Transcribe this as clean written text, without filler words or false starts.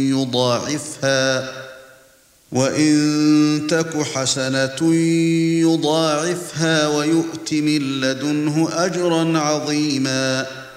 يضاعفها وإن تك حسنة يضاعفها ويؤت من لدنه أجرا عظيما